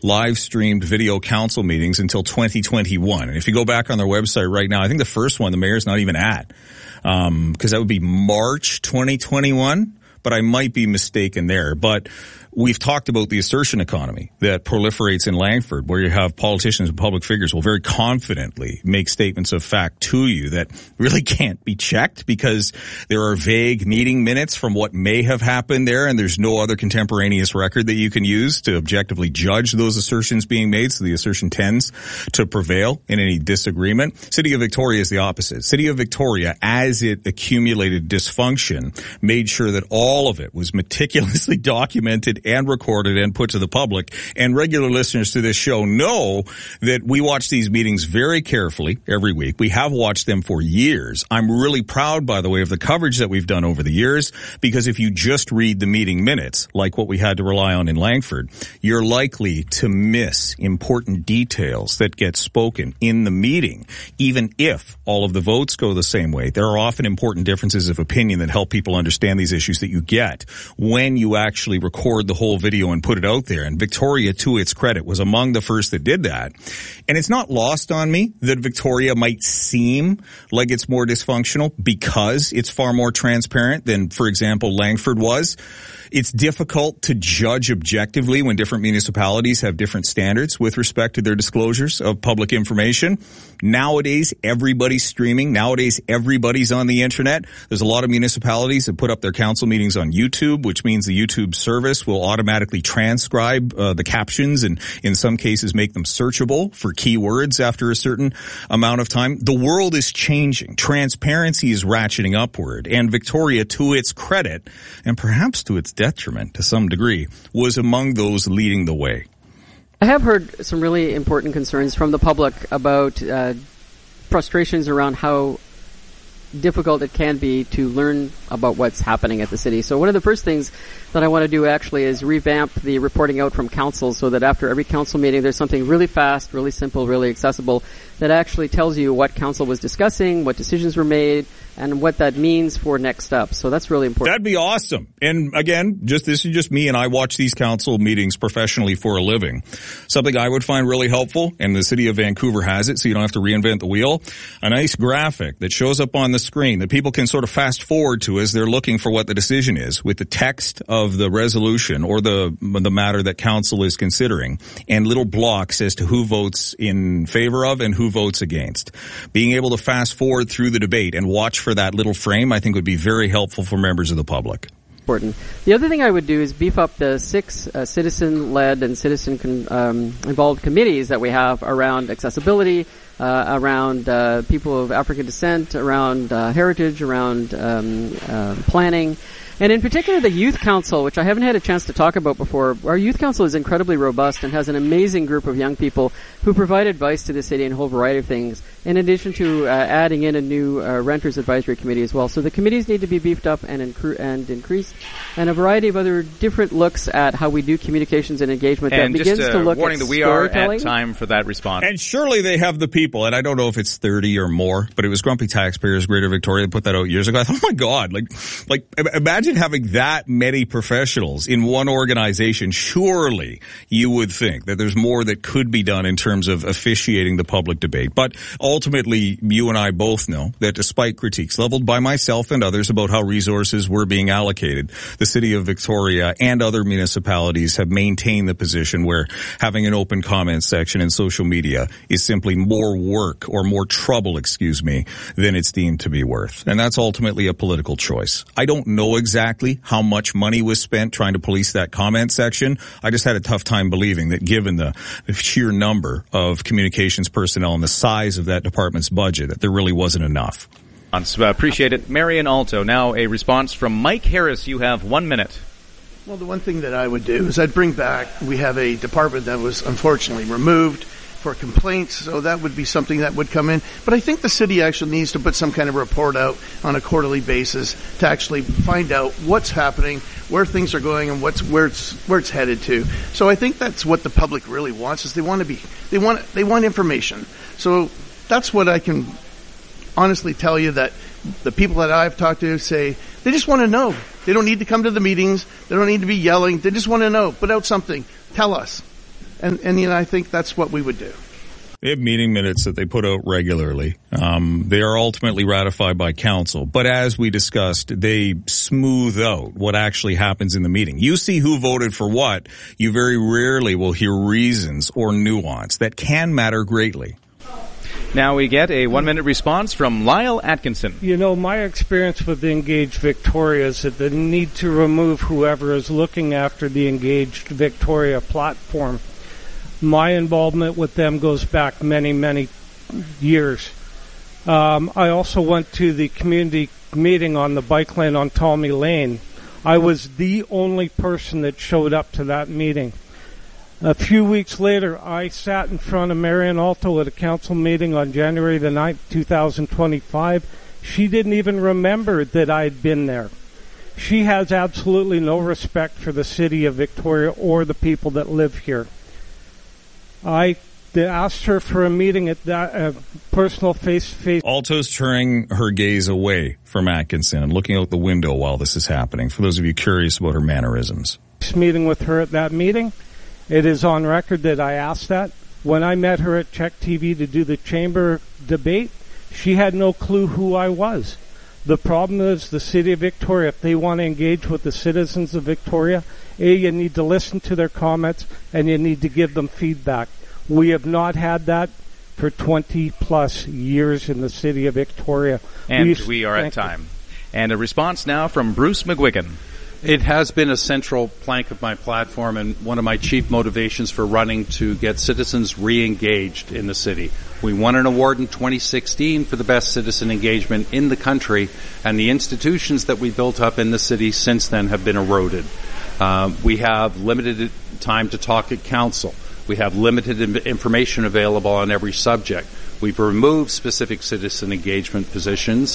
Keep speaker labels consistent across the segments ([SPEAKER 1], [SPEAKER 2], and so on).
[SPEAKER 1] live streamed video council meetings until 2021. And if you go back on their website right now, I think the first one the mayor's not even at, because that would be March 2021. But I might be mistaken there. But we've talked about the assertion economy that proliferates in Langford, where you have politicians and public figures will very confidently make statements of fact to you that really can't be checked because there are vague meeting minutes from what may have happened there, and there's no other contemporaneous record that you can use to objectively judge those assertions being made, so the assertion tends to prevail in any disagreement. City of Victoria is the opposite. City of Victoria, as it accumulated dysfunction, made sure that all of it was meticulously documented and recorded and put to the public. And regular listeners to this show know that we watch these meetings very carefully every week. We have watched them for years. I'm really proud, by the way, of the coverage that we've done over the years, because if you just read the meeting minutes, like what we had to rely on in Langford, you're likely to miss important details that get spoken in the meeting, even if all of the votes go the same way. There are often important differences of opinion that help people understand these issues that you get when you actually record the whole video and put it out there. And Victoria, to its credit, was among the first that did that. And it's not lost on me that Victoria might seem like it's more dysfunctional because it's far more transparent than, for example, Langford was. It's difficult to judge objectively when different municipalities have different standards with respect to their disclosures of public information. Nowadays, everybody's streaming. Nowadays, everybody's on the internet. There's a lot of municipalities that put up their council meetings on YouTube, which means the YouTube service will automatically transcribe the captions and in some cases make them searchable for keywords after a certain amount of time. The world is changing. Transparency is ratcheting upward. And Victoria, to its credit, and perhaps to its detriment to some degree, was among those leading the way.
[SPEAKER 2] I have heard some really important concerns from the public about frustrations around how difficult it can be to learn about what's happening at the city. So one of the first things that I want to do actually is revamp the reporting out from council so that after every council meeting there's something really fast, really simple, really accessible that actually tells you what council was discussing, what decisions were made, and what that means for next steps. So that's really important.
[SPEAKER 1] That'd be awesome. And again, this is just me, and I watch these council meetings professionally for a living. Something I would find really helpful, and the city of Vancouver has it, so you don't have to reinvent the wheel, a nice graphic that shows up on the screen that people can sort of fast forward to as they're looking for what the decision is, with the text of the resolution or the matter that council is considering, and little blocks as to who votes in favor of and who votes against. Being able to fast forward through the debate and watch for that little frame, I think, would be very helpful for members of the public.
[SPEAKER 2] Important. The other thing I would do is beef up the 6 citizen-led and citizen-involved committees that we have around accessibility, around people of African descent, around heritage, around planning. And in particular, the Youth Council, which I haven't had a chance to talk about before. Our Youth Council is incredibly robust and has an amazing group of young people who provide advice to the city in a whole variety of things, in addition to adding in a new Renters Advisory Committee as well. So the committees need to be beefed up and increased, and a variety of other different looks at how we do communications and engagement
[SPEAKER 3] and
[SPEAKER 2] that begins to look
[SPEAKER 3] warning
[SPEAKER 2] at
[SPEAKER 3] that we are at time for that response.
[SPEAKER 1] And surely they have the people, and I don't know if it's 30 or more, but it was Grumpy Taxpayers Greater Victoria that put that out years ago. I thought, oh my God, like imagine having that many professionals in one organization. Surely you would think that there's more that could be done in terms of officiating the public debate. But ultimately, you and I both know that despite critiques leveled by myself and others about how resources were being allocated, the city of Victoria and other municipalities have maintained the position where having an open comment section in social media is simply more work or more trouble, than it's deemed to be worth. And that's ultimately a political choice. I don't know exactly how much money was spent trying to police that comment section. I just had a tough time believing that given the sheer number of communications personnel and the size of that department's budget, that there really wasn't enough.
[SPEAKER 3] Appreciate it. Marion Alto, now a response from Mike Harris. You have 1 minute.
[SPEAKER 4] Well, the one thing that I would do is I'd bring back, we have a department that was unfortunately removed for complaints, so that would be something that would come in. But I think the city actually needs to put some kind of report out on a quarterly basis to actually find out what's happening, where things are going, and where it's headed to. So I think that's what the public really wants, is they want information. So that's what I can honestly tell you, that the people that I've talked to say they just want to know. They don't need to come to the meetings. They don't need to be yelling. They just want to know. Put out something. Tell us. And I think that's what we would do.
[SPEAKER 1] They have meeting minutes that they put out regularly. They are ultimately ratified by council. But as we discussed, they smooth out what actually happens in the meeting. You see who voted for what. You very rarely will hear reasons or nuance that can matter greatly.
[SPEAKER 3] Now we get a 1-minute response from Lyle Atkinson.
[SPEAKER 5] My experience with the Engaged Victoria is that the need to remove whoever is looking after the Engaged Victoria platform. My involvement with them goes back many, many years. I also went to the community meeting on the bike lane on Tommy Lane. I was the only person that showed up to that meeting. A few weeks later, I sat in front of Marion Alto at a council meeting on January the 9th, 2025. She didn't even remember that I'd been there. She has absolutely no respect for the city of Victoria or the people that live here. I asked her for a meeting at that personal face-to-face.
[SPEAKER 1] Alto's turning her gaze away from Atkinson and looking out the window while this is happening, for those of you curious about her mannerisms.
[SPEAKER 5] Meeting with her at that meeting. It is on record that I asked that. When I met her at Czech TV to do the chamber debate, she had no clue who I was. The problem is the city of Victoria, if they want to engage with the citizens of Victoria, you need to listen to their comments and you need to give them feedback. We have not had that for 20-plus years in the city of Victoria.
[SPEAKER 3] And we are at time. And a response now from Bruce McGuigan.
[SPEAKER 6] It has been a central plank of my platform and one of my chief motivations for running to get citizens re-engaged in the city. We won an award in 2016 for the best citizen engagement in the country, and the institutions that we built up in the city since then have been eroded. We have limited time to talk at council. We have limited information available on every subject. We've removed specific citizen engagement positions.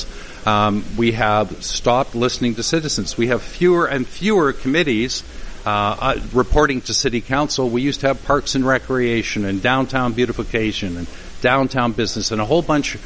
[SPEAKER 6] We have stopped listening to citizens. We have fewer and fewer committees reporting to City Council. We used to have Parks and Recreation and Downtown Beautification and Downtown Business and a whole bunch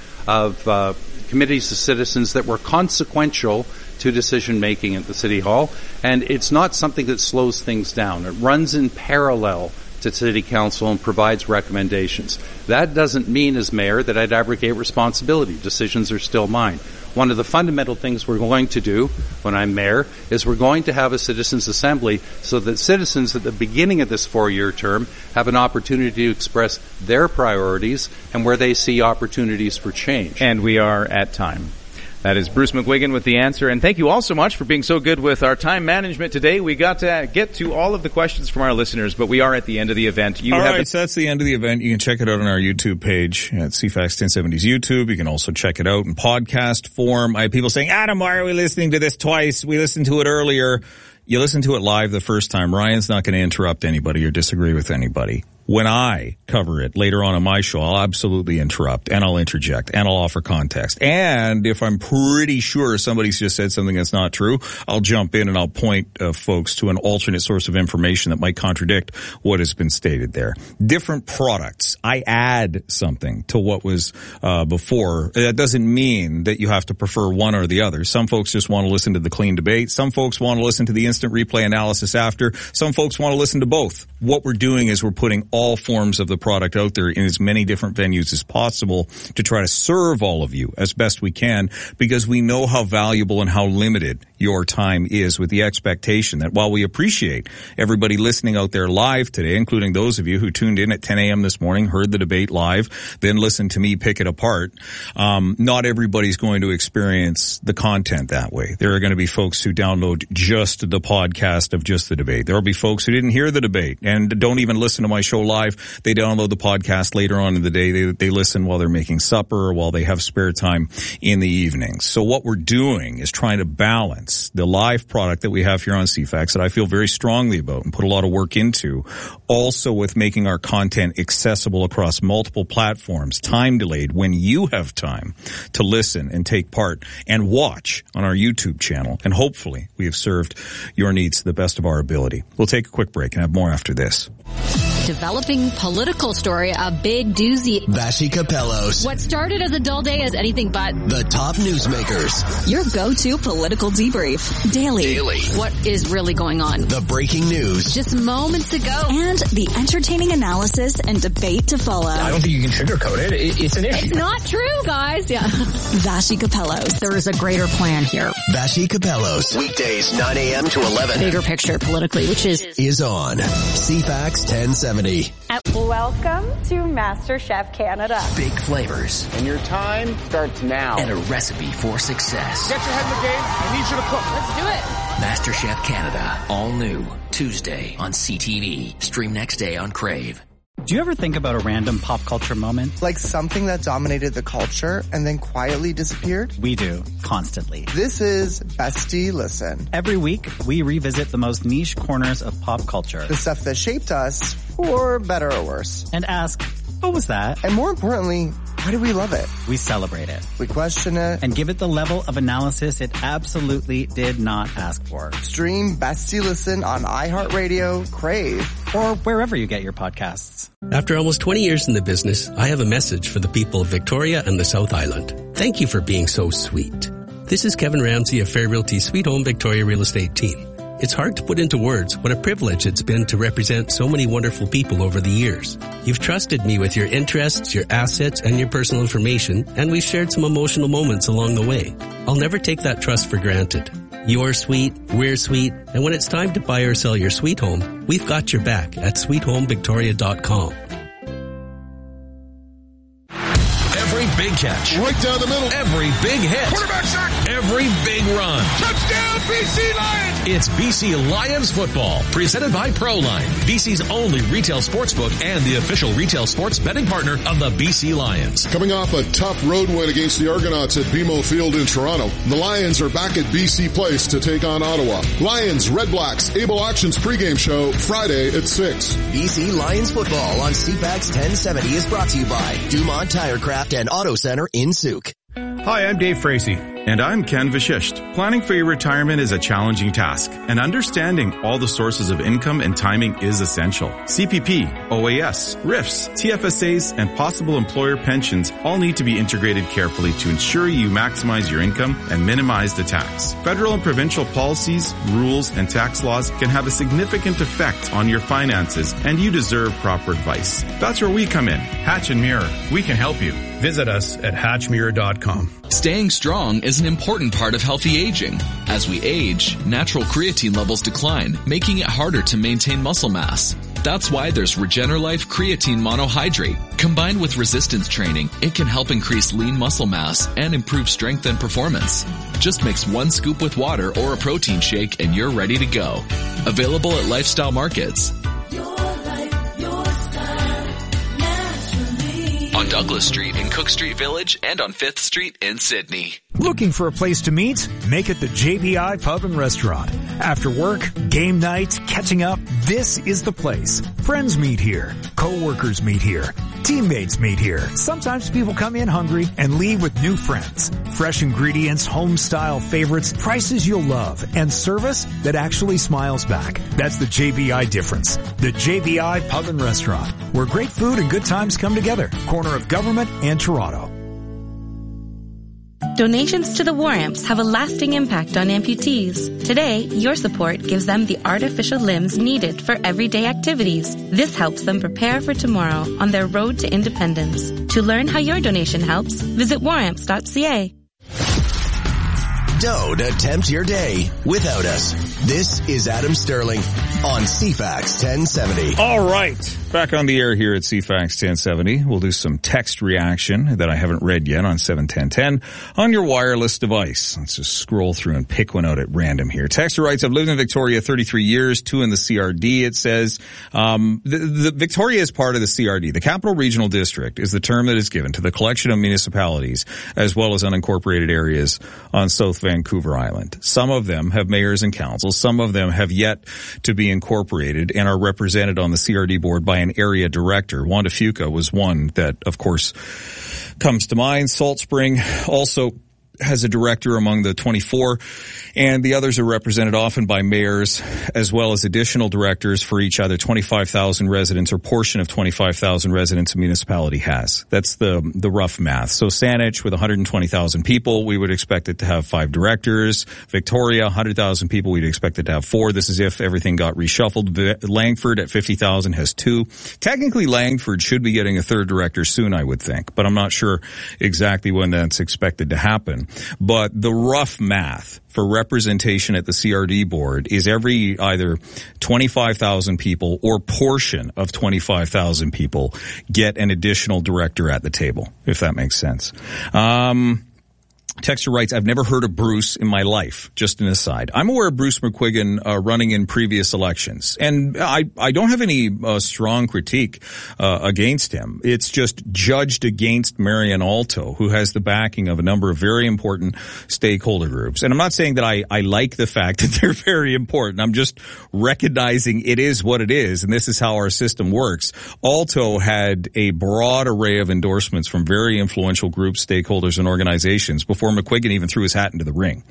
[SPEAKER 6] of committees of citizens that were consequential to decision-making at the City Hall. And it's not something that slows things down. It runs in parallel to City Council and provides recommendations. That doesn't mean, as mayor, that I'd abrogate responsibility. Decisions are still mine. One of the fundamental things we're going to do when I'm mayor is we're going to have a citizens' assembly so that citizens at the beginning of this 4-year term have an opportunity to express their priorities and where they see opportunities for change.
[SPEAKER 3] And we are at time. That is Bruce McGuigan with the answer. And thank you all so much for being so good with our time management today. We got to get to all of the questions from our listeners, but we are at the end of the event.
[SPEAKER 1] So that's the end of the event. You can check it out on our YouTube page at CFAX 1070's YouTube. You can also check it out in podcast form. I have people saying, Adam, why are we listening to this twice? We listened to it earlier. You listen to it live the first time. Ryan's not going to interrupt anybody or disagree with anybody. When I cover it later on in my show, I'll absolutely interrupt and I'll interject and I'll offer context. And if I'm pretty sure somebody's just said something that's not true, I'll jump in and I'll point folks to an alternate source of information that might contradict what has been stated there. Different products. I add something to what was before. That doesn't mean that you have to prefer one or the other. Some folks just want to listen to the clean debate. Some folks want to listen to the instant replay analysis after. Some folks want to listen to both. What we're doing is we're putting all forms of the product out there in as many different venues as possible to try to serve all of you as best we can, because we know how valuable and how limited your time is, with the expectation that while we appreciate everybody listening out there live today, including those of you who tuned in at 10 a.m. this morning, heard the debate live, then listened to me pick it apart, not everybody's going to experience the content that way. There are going to be folks who download just the podcast of just the debate. There will be folks who didn't hear the debate and don't even listen to my show live. They download the podcast later on in the day. They listen while they're making supper or while they have spare time in the evenings. So what we're doing is trying to balance the live product that we have here on CFAX that I feel very strongly about and put a lot of work into, also with making our content accessible across multiple platforms, time delayed, when you have time to listen and take part and watch on our YouTube channel. And hopefully we have served your needs to the best of our ability. We'll take a quick break and have more after this.
[SPEAKER 7] developing political story, a big doozy.
[SPEAKER 8] Vassy Capellos.
[SPEAKER 7] What started as a dull day is anything but.
[SPEAKER 8] The top newsmakers.
[SPEAKER 9] Your go-to political debrief. Daily.
[SPEAKER 7] What is really going on?
[SPEAKER 8] The breaking news.
[SPEAKER 7] Just moments ago.
[SPEAKER 9] And the entertaining analysis and debate to follow.
[SPEAKER 10] I don't think you can sugarcoat it. It's an issue.
[SPEAKER 7] It's not true, guys. Yeah.
[SPEAKER 9] Vassy Capellos.
[SPEAKER 7] There is a greater plan here.
[SPEAKER 8] Vassy Capellos. Weekdays 9 a.m. to 11.
[SPEAKER 7] Bigger picture politically, which is
[SPEAKER 8] on CFAX 1070.
[SPEAKER 11] Welcome to MasterChef Canada.
[SPEAKER 10] Big flavors.
[SPEAKER 12] And your time starts now.
[SPEAKER 10] And a recipe for success.
[SPEAKER 12] Get your head in the game. I need you to cook.
[SPEAKER 7] Let's do it.
[SPEAKER 10] MasterChef Canada. All new. Tuesday on CTV. Stream next day on Crave.
[SPEAKER 13] Do you ever think about a random pop culture moment?
[SPEAKER 14] Like something that dominated the culture and then quietly disappeared?
[SPEAKER 13] We do, constantly.
[SPEAKER 14] This is Bestie Listen.
[SPEAKER 13] Every week, we revisit the most niche corners of pop culture.
[SPEAKER 14] The stuff that shaped us, for better or worse.
[SPEAKER 13] And ask, what was that?
[SPEAKER 14] And more importantly, why do we love it?
[SPEAKER 13] We celebrate it.
[SPEAKER 14] We question it.
[SPEAKER 13] And give it the level of analysis it absolutely did not ask for.
[SPEAKER 14] Stream Bestie Listen on iHeartRadio, Crave,
[SPEAKER 13] or wherever you get your podcasts.
[SPEAKER 15] After almost 20 years in the business, I have a message for the people of Victoria and the South Island. Thank you for being so sweet. This is Kevin Ramsey of Fair Realty Sweet Home Victoria Real Estate Team. It's hard to put into words what a privilege it's been to represent so many wonderful people over the years. You've trusted me with your interests, your assets, and your personal information, and we've shared some emotional moments along the way. I'll never take that trust for granted. You're sweet, we're sweet, and when it's time to buy or sell your sweet home, we've got your back at sweethomevictoria.com.
[SPEAKER 16] Every big catch.
[SPEAKER 17] Right down the middle.
[SPEAKER 16] Every big hit.
[SPEAKER 17] Quarterback sack.
[SPEAKER 16] Every big run.
[SPEAKER 17] Touchdown, BC Lions!
[SPEAKER 16] It's BC Lions football, presented by ProLine, BC's only retail sportsbook and the official retail sports betting partner of the BC Lions.
[SPEAKER 17] Coming off a tough road win against the Argonauts at BMO Field in Toronto, the Lions are back at BC Place to take on Ottawa. Lions, Red Blacks, Able Auctions pregame show, Friday at 6.
[SPEAKER 8] BC Lions football on CFAX 1070 is brought to you by Dumont Tirecraft and Auto Center in Souk.
[SPEAKER 18] Hi, I'm Dave Frazee. And I'm Ken Vashisht. Planning for your retirement is a challenging task, and understanding all the sources of income and timing is essential. CPP, OAS, RIFs, TFSAs, and possible employer pensions all need to be integrated carefully to ensure you maximize your income and minimize the tax. Federal and provincial policies, rules, and tax laws can have a significant effect on your finances, and you deserve proper advice. That's where we come in. Hatch and Mirror. We can help you. Visit us at hatchmirror.com.
[SPEAKER 19] Staying strong is an important part of healthy aging. As we age, natural creatine levels decline, making it harder to maintain muscle mass. That's why there's RegenerLife Creatine Monohydrate. Combined with resistance training, it can help increase lean muscle mass and improve strength and performance. Just mix 1 scoop with water or a protein shake and you're ready to go. Available at Lifestyle Markets. On Douglas Street in Cook Street Village and on 5th Street in Sydney.
[SPEAKER 20] Looking for a place to meet? Make it the JBI Pub and Restaurant. After work, game night, catching up, this is the place. Friends meet here. Co-workers meet here. Teammates meet here. Sometimes people come in hungry and leave with new friends. Fresh ingredients, home-style favorites, prices you'll love, and service that actually smiles back. That's the JBI difference. The JBI Pub and Restaurant, where great food and good times come together. Corner of Government and Toronto.
[SPEAKER 21] Donations to the War Amps have a lasting impact on amputees. Today, your support gives them the artificial limbs needed for everyday activities. This helps them prepare for tomorrow on their road to independence. To learn how your donation helps, visit waramps.ca.
[SPEAKER 8] Don't attempt your day without us. This is Adam Sterling on CFAX 1070.
[SPEAKER 1] All right. Back on the air here at CFAX 1070. We'll do some text reaction that I haven't read yet on 71010 on your wireless device. Let's just scroll through and pick one out at random here. Texter writes, I've lived in Victoria 33 years, 2 in the CRD. It says, the Victoria is part of the CRD. The Capital Regional District is the term that is given to the collection of municipalities as well as unincorporated areas on South Vancouver Island. Some of them have mayors and councils. Some of them have yet to be incorporated and are represented on the CRD board by an area director. Wanda Fuca was one that, of course, comes to mind. Salt Spring also has a director among the 24, and the others are represented often by mayors as well as additional directors for each either 25,000 residents or portion of 25,000 residents a municipality has. That's the rough math. So Saanich with 120,000 people, we would expect it to have 5 directors. Victoria, 100,000 people, we'd expect it to have 4. This is if everything got reshuffled. Langford at 50,000 has 2. Technically, Langford should be getting a 3rd director soon, I would think, but I'm not sure exactly when that's expected to happen. But the rough math for representation at the CRD board is every either 25,000 people or portion of 25,000 people get an additional director at the table, if that makes sense. Texter writes, I've never heard of Bruce in my life. Just an aside. I'm aware of Bruce McQuiggan running in previous elections, and I don't have any strong critique against him. It's just judged against Marion Alto, who has the backing of a number of very important stakeholder groups. And I'm not saying that I like the fact that they're very important. I'm just recognizing it is what it is, and this is how our system works. Alto had a broad array of endorsements from very influential groups, stakeholders, and organizations before McQuiggan even threw his hat into the ring.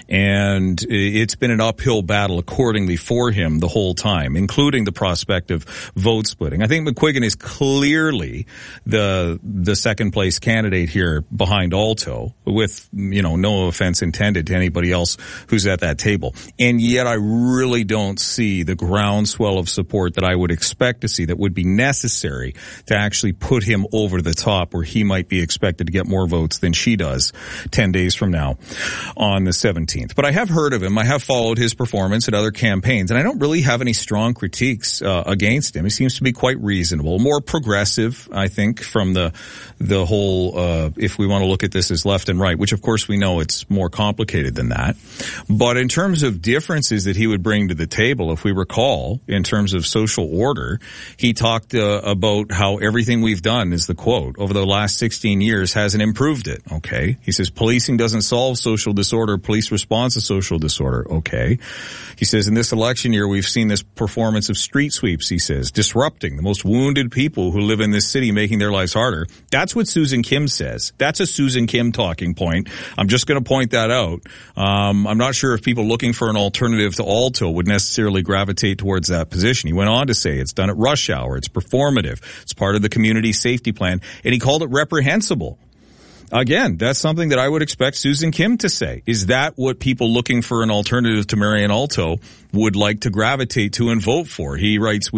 [SPEAKER 1] And it's been an uphill battle accordingly for him the whole time, including the prospect of vote splitting. I think McQuiggan is clearly the second place candidate here behind Alto, with, no offense intended to anybody else who's at that table. And yet I really don't see the groundswell of support that I would expect to see that would be necessary to actually put him over the top, where he might be expected to get more votes than she does 10 days from now on the 17th. But I have heard of him. I have followed his performance at other campaigns, and I don't really have any strong critiques against him. He seems to be quite reasonable, more progressive, I think, from the whole, if we want to look at this as left and right, which of course we know it's more complicated than that. But in terms of differences that he would bring to the table, if we recall, in terms of social order, he talked about how everything we've done, is the quote, over the last 16 years hasn't improved it. Okay. He says policing doesn't solve social disorder. Police response to social disorder. Okay. He says in this election year, we've seen this performance of street sweeps, he says, disrupting the most wounded people who live in this city, making their lives harder. That's what Susan Kim says. That's a Susan Kim talking point. I'm just going to point that out. I'm not sure if people looking for an alternative to Alto would necessarily gravitate towards that position. He went on to say it's done at rush hour. It's performative. It's part of the community safety plan. And he called it reprehensible. Again, that's something that I would expect Susan Kim to say. Is that what people looking for an alternative to Marion Alto would like to gravitate to and vote for? He writes,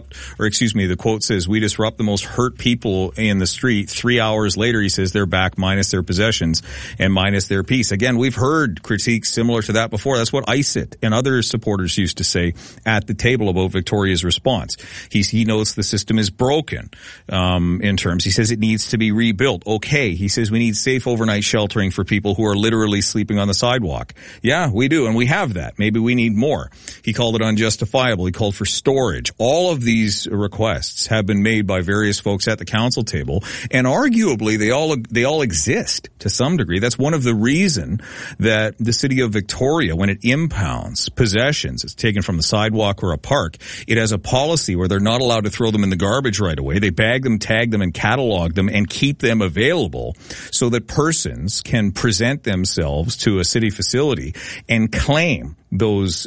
[SPEAKER 1] the quote says, we disrupt the most hurt people in the street. 3 hours later, he says, they're back minus their possessions and minus their peace. Again, we've heard critiques similar to that before. That's what ISIT and other supporters used to say at the table about Victoria's response. He notes the system is broken, in terms. He says it needs to be rebuilt. Okay. He says we need safe overnight sheltering for people who are literally sleeping on the sidewalk. Yeah, we do, and we have that. Maybe we need more. He called it unjustifiable. He called for storage. All of these requests have been made by various folks at the council table, and arguably they all exist to some degree. That's one of the reason that the city of Victoria, when it impounds possessions, it's taken from the sidewalk or a park, it has a policy where they're not allowed to throw them in the garbage right away. They bag them, tag them, and catalog them and keep them available so that persons can present themselves to a city facility and claim those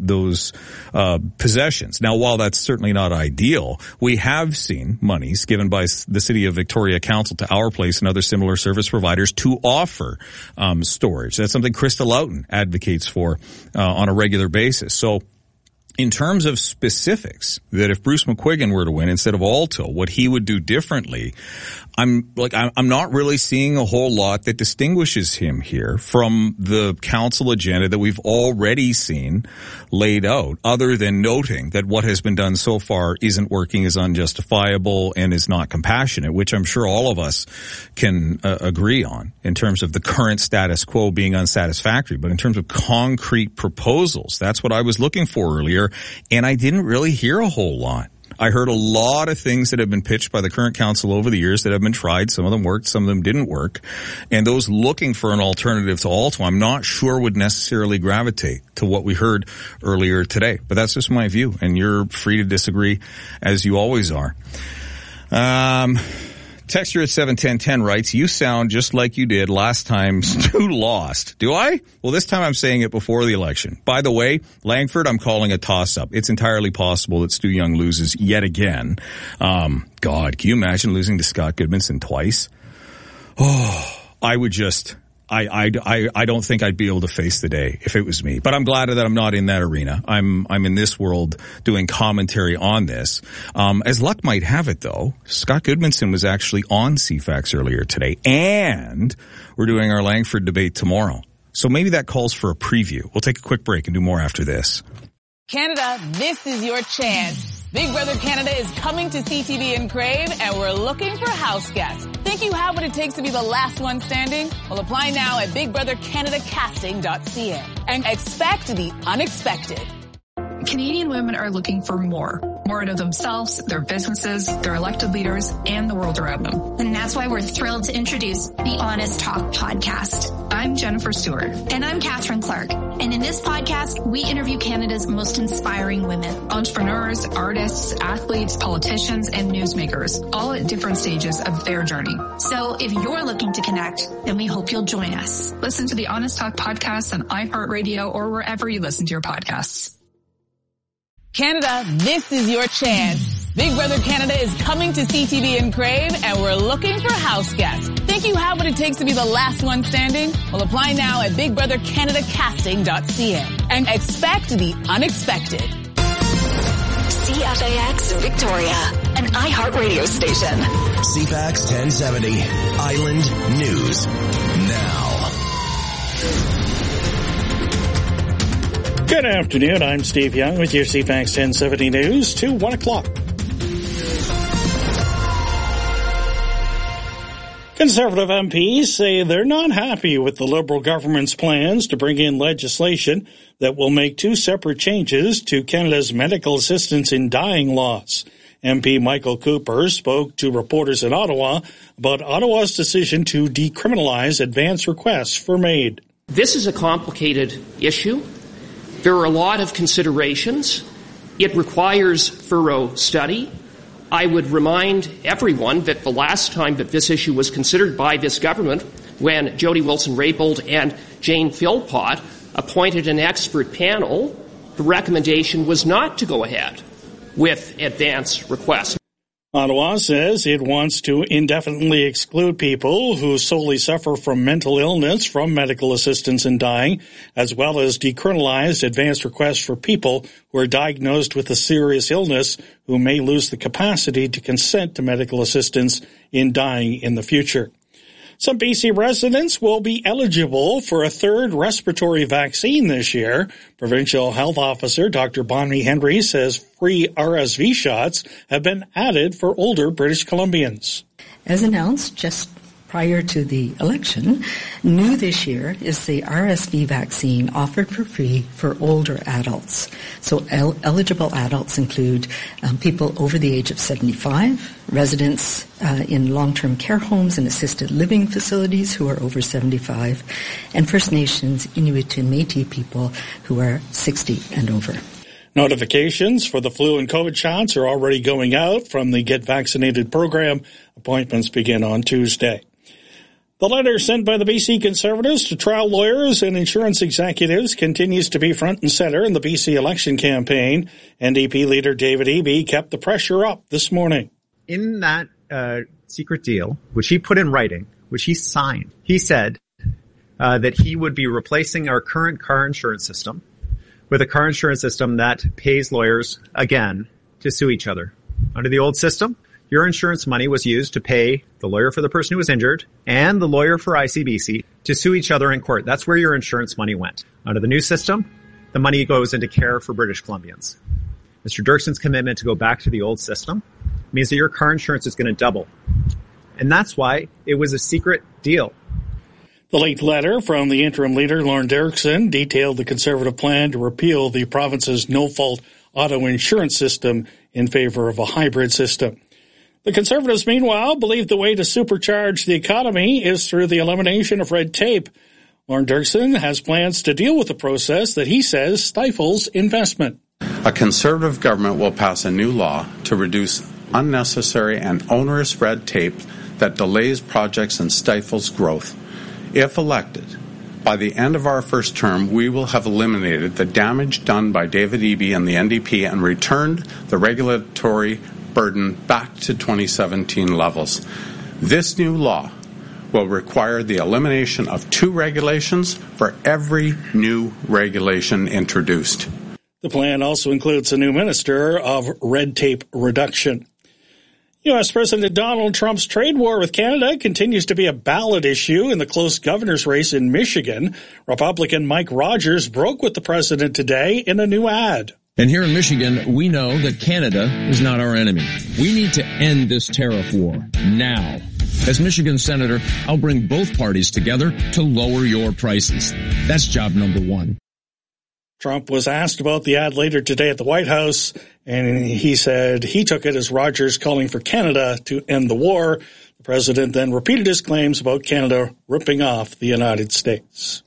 [SPEAKER 1] possessions. Now, while that's certainly not ideal, we have seen monies given by the City of Victoria Council to Our Place and other similar service providers to offer storage. That's something Krista Loughton advocates for on a regular basis. So, in terms of specifics, that if Bruce McQuiggan were to win instead of Alto, what he would do differently, I'm not really seeing a whole lot that distinguishes him here from the council agenda that we've already seen laid out, other than noting that what has been done so far isn't working, is unjustifiable, and is not compassionate, which I'm sure all of us can agree on in terms of the current status quo being unsatisfactory. But in terms of concrete proposals, that's what I was looking for earlier, and I didn't really hear a whole lot. I heard a lot of things that have been pitched by the current council over the years that have been tried. Some of them worked, some of them didn't work. And those looking for an alternative to Alto, I'm not sure would necessarily gravitate to what we heard earlier today. But that's just my view, and you're free to disagree, as you always are. Texture at 71010 writes, you sound just like you did last time Stu lost. Do I? Well, this time I'm saying it before the election. By the way, Langford, I'm calling a toss-up. It's entirely possible that Stu Young loses yet again. God, can you imagine losing to Scott Goodmanson twice? Oh, I would just... I don't think I'd be able to face the day if it was me. But I'm glad that I'm not in that arena. I'm in this world doing commentary on this. As luck might have it, though, Scott Goodmanson was actually on CFAX earlier today, and we're doing our Langford debate tomorrow. So maybe that calls for a preview. We'll take a quick break and do more after this.
[SPEAKER 2] Canada, this is your chance. Big Brother Canada is coming to CTV and Crave, and we're looking for house guests. Think you have what it takes to be the last one standing? Well, apply now at BigBrotherCanadaCasting.ca and expect the unexpected.
[SPEAKER 22] Canadian women are looking for more out of themselves, their businesses, their elected leaders, and the world around them.
[SPEAKER 23] And that's why we're thrilled to introduce the Honest Talk podcast.
[SPEAKER 22] I'm Jennifer Stewart.
[SPEAKER 23] And I'm Catherine Clark. And in this podcast, we interview Canada's most inspiring women.
[SPEAKER 22] Entrepreneurs, artists, athletes, politicians, and newsmakers, all at different stages of their journey.
[SPEAKER 23] So if you're looking to connect, then we hope you'll join us.
[SPEAKER 22] Listen to the Honest Talk podcast on iHeartRadio or wherever you listen to your podcasts.
[SPEAKER 2] Canada, this is your chance. Big Brother Canada is coming to CTV and Crave, and we're looking for house guests. Think you have what it takes to be the last one standing? Well, apply now at BigBrotherCanadaCasting.ca and expect the unexpected.
[SPEAKER 9] CFAX Victoria, an iHeartRadio station.
[SPEAKER 8] CFAX 1070, Island News Now.
[SPEAKER 24] Good afternoon. I'm Steve Young with your CFAX 1070 News to 1 o'clock. Conservative MPs say they're not happy with the Liberal government's plans to bring in legislation that will make two separate changes to Canada's medical assistance in dying laws. MP Michael Cooper spoke to reporters in Ottawa about Ottawa's decision to decriminalize advance requests for MAID.
[SPEAKER 25] This is a complicated issue. There are a lot of considerations. It requires thorough study. I would remind everyone that the last time that this issue was considered by this government, when Jody Wilson-Raybould and Jane Philpott appointed an expert panel, the recommendation was not to go ahead with advance requests.
[SPEAKER 24] Ottawa says it wants to indefinitely exclude people who solely suffer from mental illness from medical assistance in dying, as well as decriminalize advanced requests for people who are diagnosed with a serious illness who may lose the capacity to consent to medical assistance in dying in the future. Some BC residents will be eligible for a third respiratory vaccine this year. Provincial Health Officer Dr. Bonnie Henry says free RSV shots have been added for older British Columbians.
[SPEAKER 26] As announced just prior to the election, new this year is the RSV vaccine offered for free for older adults. So eligible adults include people over the age of 75, residents in long-term care homes and assisted living facilities who are over 75, and First Nations, Inuit and Métis people who are 60 and over.
[SPEAKER 24] Notifications for the flu and COVID shots are already going out from the Get Vaccinated program. Appointments begin on Tuesday. The letter sent by the BC Conservatives to trial lawyers and insurance executives continues to be front and center in the BC election campaign. NDP leader David Eby kept the pressure up this morning.
[SPEAKER 27] In that secret deal, which he put in writing, which he signed, he said that he would be replacing our current car insurance system with a car insurance system that pays lawyers, again, to sue each other. Under the old system, your insurance money was used to pay the lawyer for the person who was injured and the lawyer for ICBC to sue each other in court. That's where your insurance money went. Under the new system, the money goes into care for British Columbians. Mr. Dirksen's commitment to go back to the old system means that your car insurance is going to double. And that's why it was a secret deal.
[SPEAKER 24] The late letter from the interim leader, Lorne Dirksen, detailed the Conservative plan to repeal the province's no-fault auto insurance system in favor of a hybrid system. The Conservatives, meanwhile, believe the way to supercharge the economy is through the elimination of red tape. Lorne Dirksen has plans to deal with the process that he says stifles investment.
[SPEAKER 28] A Conservative government will pass a new law to reduce unnecessary and onerous red tape
[SPEAKER 3] that delays projects and stifles growth. If elected, by the end of our first term, we will have eliminated the damage done by David Eby and the NDP and returned the regulatory burden back to 2017 levels. This new law will require the elimination of 2 regulations for every new regulation introduced.
[SPEAKER 24] The plan also includes a new minister of red tape reduction. U.S. President Donald Trump's trade war with Canada continues to be a ballot issue in the close governor's race in Michigan. Republican Mike Rogers broke with the president today in a new ad.
[SPEAKER 4] And here in Michigan, we know that Canada is not our enemy. We need to end this tariff war now. As Michigan Senator, I'll bring both parties together to lower your prices. That's job number 1.
[SPEAKER 24] Trump was asked about the ad later today at the White House, and he said he took it as Rogers calling for Canada to end the war. The president then repeated his claims about Canada ripping off the United States.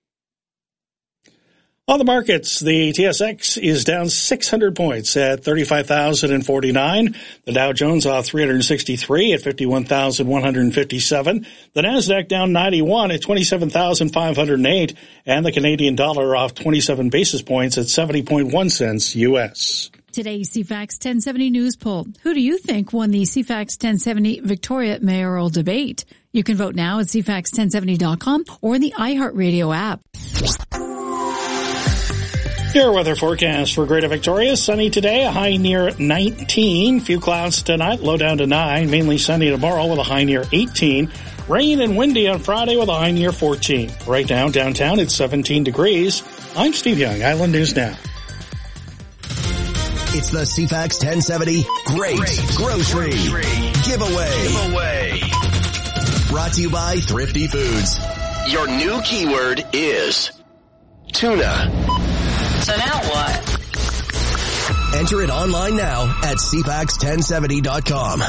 [SPEAKER 24] On the markets, the TSX is down 600 points at 35,049. The Dow Jones off 363 at 51,157. The Nasdaq down 91 at 27,508. And the Canadian dollar off 27 basis points at 70.1 cents U.S.
[SPEAKER 5] Today's CFAX 1070 News Poll. Who do you think won the CFAX 1070 Victoria mayoral debate? You can vote now at CFAX1070.com or in the iHeartRadio app.
[SPEAKER 24] Your weather forecast for Greater Victoria. Sunny today, a high near 19. Few clouds tonight, low down to 9. Mainly sunny tomorrow with a high near 18. Rain and windy on Friday with a high near 14. Right now, downtown, it's 17 degrees. I'm Steve Young, Island News Now.
[SPEAKER 8] It's the CFAX 1070 Great Grocery Giveaway. Brought to you by Thrifty Foods. Your new keyword is tuna.
[SPEAKER 2] So now what?
[SPEAKER 8] Enter it online now at CFAX1070.com.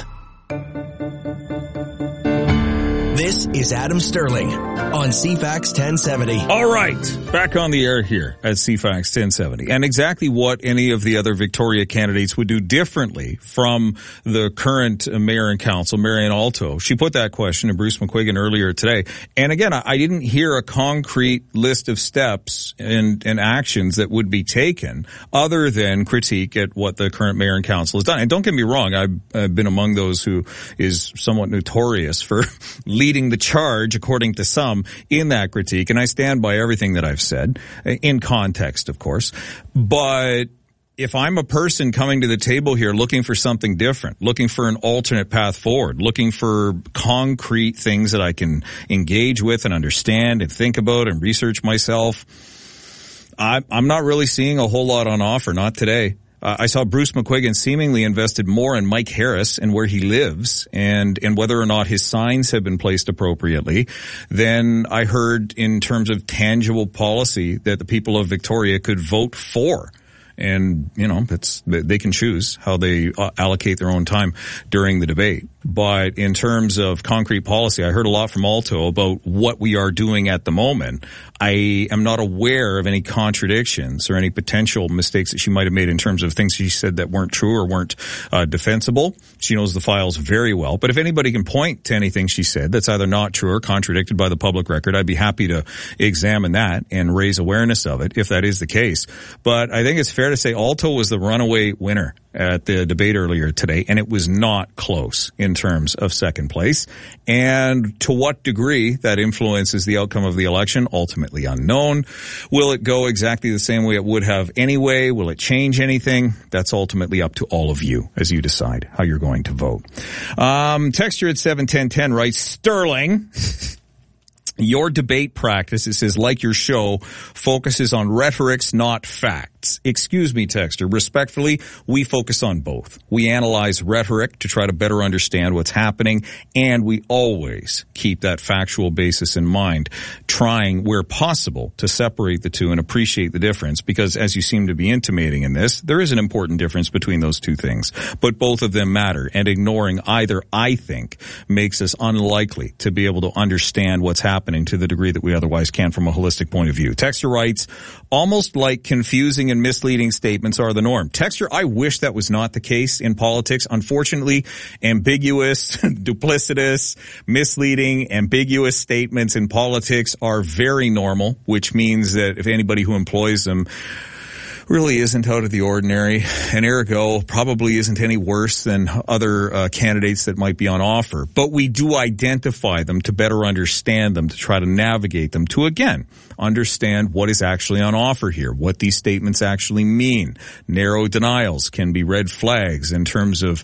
[SPEAKER 8] This is Adam Sterling on CFAX 1070.
[SPEAKER 1] All right, back on the air here at CFAX 1070. And exactly what any of the other Victoria candidates would do differently from the current mayor and council, Marianne Alto. She put that question to Bruce McQuiggan earlier today. And again, I didn't hear a concrete list of steps and actions that would be taken other than critique at what the current mayor and council has done. And don't get me wrong, I've been among those who is somewhat notorious for leading the charge, according to some, in that critique. And I stand by everything that I've said, in context, of course. But if I'm a person coming to the table here looking for something different, looking for an alternate path forward, looking for concrete things that I can engage with and understand and think about and research myself, I'm not really seeing a whole lot on offer, not today. I saw Bruce McQuiggan seemingly invested more in Mike Harris and where he lives and whether or not his signs have been placed appropriately than I heard in terms of tangible policy that the people of Victoria could vote for. And, you know, they can choose how they allocate their own time during the debate. But in terms of concrete policy, I heard a lot from Alto about what we are doing at the moment. I am not aware of any contradictions or any potential mistakes that she might have made in terms of things she said that weren't true or weren't defensible. She knows the files very well. But if anybody can point to anything she said that's either not true or contradicted by the public record, I'd be happy to examine that and raise awareness of it if that is the case. But I think it's fair to say Alto was the runaway winner at the debate earlier today, and it was not close in terms of second place. And to what degree that influences the outcome of the election, ultimately unknown. Will it go exactly the same way it would have anyway? Will it change anything? That's ultimately up to all of you as you decide how you're going to vote. Texture at 71010 writes, Sterling, your debate practice, it says, like your show, focuses on rhetorics, not facts. Excuse me, Texter. Respectfully, we focus on both. We analyze rhetoric to try to better understand what's happening, and we always keep that factual basis in mind, trying, where possible, to separate the two and appreciate the difference, because as you seem to be intimating in this, there is an important difference between those two things. But both of them matter, and ignoring either, I think, makes us unlikely to be able to understand what's happening to the degree that we otherwise can from a holistic point of view. Texter writes, almost like confusing confusing and misleading statements are the norm. Texture, I wish that was not the case in politics. Unfortunately, ambiguous, duplicitous, misleading, ambiguous statements in politics are very normal, which means that if anybody who employs them really isn't out of the ordinary, and ergo probably isn't any worse than other candidates that might be on offer. But we do identify them to better understand them, to try to navigate them, to again understand what is actually on offer here, what these statements actually mean. Narrow denials can be red flags in terms of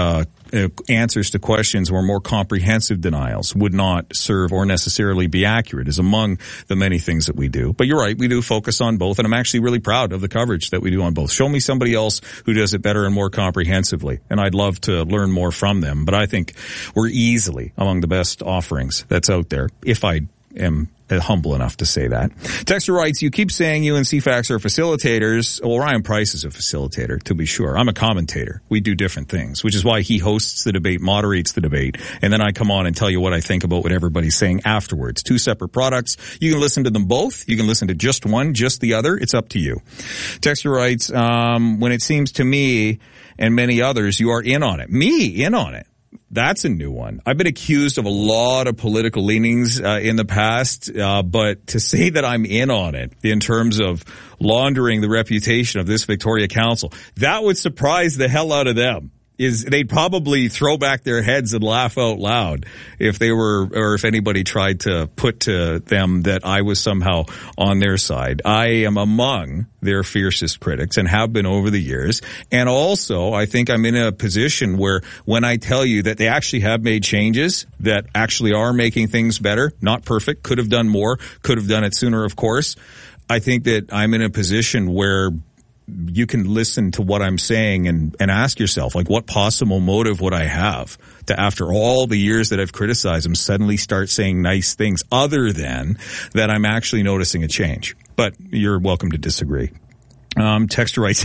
[SPEAKER 1] answers to questions, where more comprehensive denials would not serve or necessarily be accurate, is among the many things that we do. But you're right, we do focus on both, and I'm actually really proud of the coverage that we do on both. Show me somebody else who does it better and more comprehensively, and I'd love to learn more from them. But I think we're easily among the best offerings that's out there, if I am humble enough to say that. Texter writes, you keep saying you and CFAX are facilitators. Well, Ryan Price is a facilitator, to be sure. I'm a commentator. We do different things, which is why he hosts the debate, moderates the debate, and then I come on and tell you what I think about what everybody's saying afterwards. Two separate products. You can listen to them both. You can listen to just one, just the other. It's up to you. Texter writes, when it seems to me and many others, you are in on it. Me, in on it. That's a new one. I've been accused of a lot of political leanings in the past, but to say that I'm in on it in terms of laundering the reputation of this Victoria Council, that would surprise the hell out of them. They'd probably throw back their heads and laugh out loud if they were, or if anybody tried to put to them that I was somehow on their side. I am among their fiercest critics and have been over the years. And also, I think I'm in a position where when I tell you that they actually have made changes that actually are making things better, not perfect, could have done more, could have done it sooner, of course. I think that I'm in a position where you can listen to what I'm saying and ask yourself, like, what possible motive would I have to, after all the years that I've criticized them, suddenly start saying nice things other than that I'm actually noticing a change? But you're welcome to disagree. Texter writes,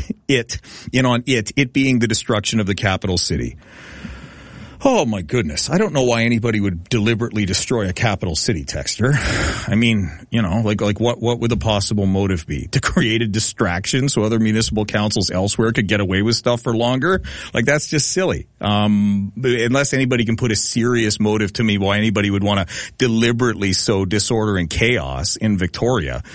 [SPEAKER 1] it being the destruction of the capital city. Oh my goodness. I don't know why anybody would deliberately destroy a capital city, Texter. I mean, like what would the possible motive be? To create a distraction so other municipal councils elsewhere could get away with stuff for longer? Like, that's just silly. Unless anybody can put a serious motive to me why anybody would want to deliberately sow disorder and chaos in Victoria.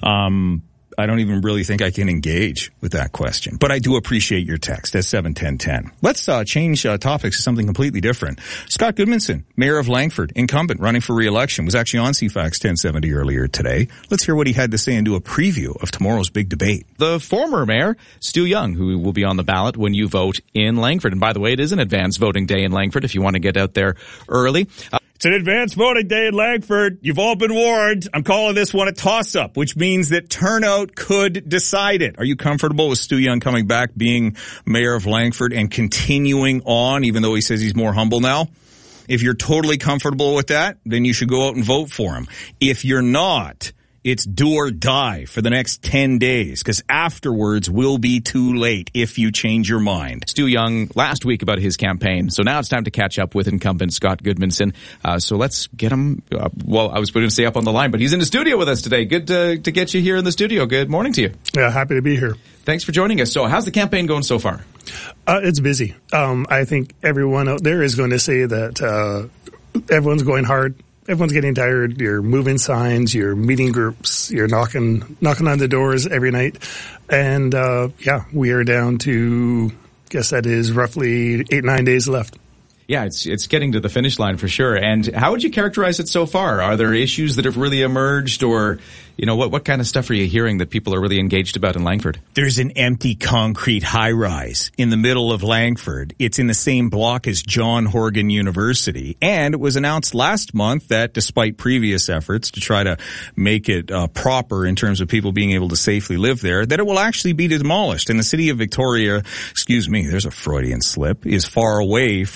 [SPEAKER 1] I don't even really think I can engage with that question. But I do appreciate your text at 71010. Let's change topics to something completely different. Scott Goodmanson, Mayor of Langford, incumbent, running for re-election, was actually on CFAX 1070 earlier today. Let's hear what he had to say and do a preview of tomorrow's big debate.
[SPEAKER 6] The former mayor, Stu Young, who will be on the ballot when you vote in Langford. And by the way, it is an advanced voting day in Langford if you want to get out there early.
[SPEAKER 1] It's an advanced voting day in Langford. You've all been warned. I'm calling this one a toss-up, which means that turnout could decide it. Are you comfortable with Stu Young coming back, being mayor of Langford, and continuing on, even though he says he's more humble now? If you're totally comfortable with that, then you should go out and vote for him. If you're not, it's do or die for the next 10 days, because afterwards will be too late if you change your mind.
[SPEAKER 6] Stu Young last week about his campaign, so now it's time to catch up with incumbent Scott Goodmanson. So let's get him, I was going to say up on the line, but he's in the studio with us today. Good to get you here in the studio. Good morning to you.
[SPEAKER 7] Yeah, happy to be here.
[SPEAKER 6] Thanks for joining us. So how's the campaign going so far?
[SPEAKER 7] It's busy. I think everyone out there is going to say that everyone's going hard. Everyone's getting tired. You're moving signs, you're meeting groups, you're knocking on the doors every night. And, we are down to, guess that is roughly 8-9 days left.
[SPEAKER 6] Yeah, it's getting to the finish line for sure. And how would you characterize it so far? Are there issues that have really emerged, or, what kind of stuff are you hearing that people are really engaged about in Langford?
[SPEAKER 1] There's an empty concrete high-rise in the middle of Langford. It's in the same block as John Horgan University. And it was announced last month that despite previous efforts to try to make it proper in terms of people being able to safely live there, that it will actually be demolished. And the city of Victoria, there's a Freudian slip, is far away from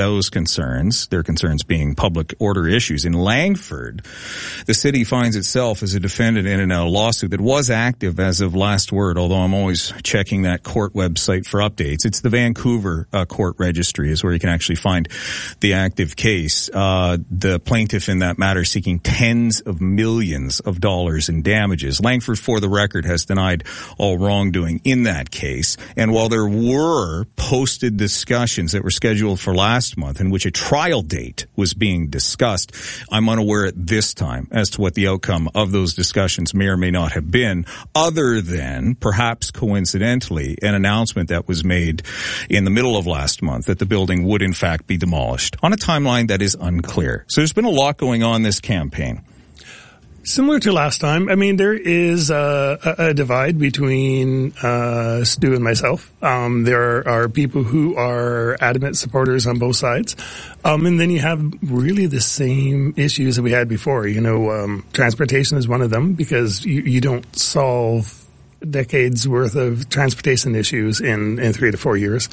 [SPEAKER 1] those concerns, their concerns being public order issues. In Langford, the city finds itself as a defendant in a lawsuit that was active as of last word, although I'm always checking that court website for updates. It's the Vancouver court registry is where you can actually find the active case. The plaintiff in that matter seeking tens of millions of dollars in damages. Langford, for the record, has denied all wrongdoing in that case. And while there were posted discussions that were scheduled for last month in which a trial date was being discussed, I'm unaware at this time as to what the outcome of those discussions may or may not have been, other than, perhaps coincidentally, an announcement that was made in the middle of last month that the building would in fact be demolished on a timeline that is unclear. So there's been a lot going on this campaign.
[SPEAKER 7] Similar to last time, I mean, there is a divide between Stu and myself. There are people who are adamant supporters on both sides. And then you have really the same issues that we had before. You know, transportation is one of them because you don't solve decades worth of transportation issues in 3 to 4 years.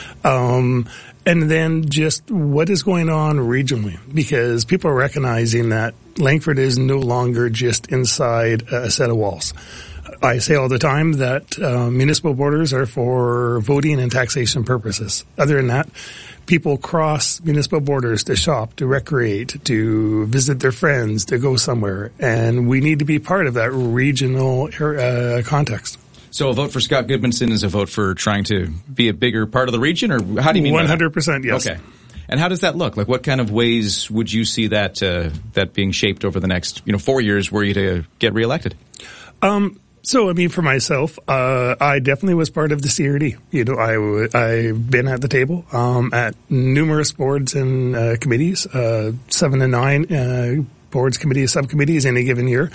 [SPEAKER 7] And then just what is going on regionally, because people are recognizing that Langford is no longer just inside a set of walls. I say all the time that municipal borders are for voting and taxation purposes. Other than that, people cross municipal borders to shop, to recreate, to visit their friends, to go somewhere. And we need to be part of that regional context.
[SPEAKER 6] So a vote for Scott Goodmanson is a vote for trying to be a bigger part of the region, or how do you mean
[SPEAKER 7] 100%, yes.
[SPEAKER 6] Okay. And how does that look? Like, what kind of ways would you see that that being shaped over the next 4 years were you to get reelected?
[SPEAKER 7] So, I mean, for myself, I definitely was part of the CRD. You know, I've been at the table at numerous boards and committees, 7 to 9 boards, committees, subcommittees in a given year.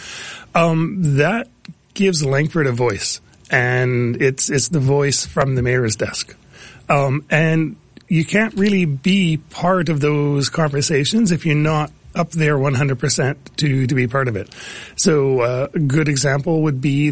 [SPEAKER 7] That gives Langford a voice. And it's the voice from the mayor's desk. And you can't really be part of those conversations if you're not up there 100% to be part of it. So a good example would be